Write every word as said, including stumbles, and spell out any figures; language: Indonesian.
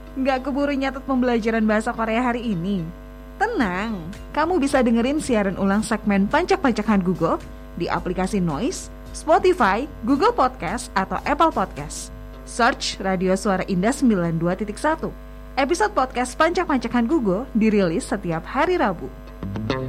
Gak keburu nyatet pembelajaran bahasa Korea hari ini? Tenang, kamu bisa dengerin siaran ulang segmen Pancak-Pancakan Google di aplikasi Noise, Spotify, Google Podcast, atau Apple Podcast. Search Radio Suara Indah sembilan puluh dua titik satu. Episode podcast Pancak-Pancakan Google dirilis setiap hari Rabu.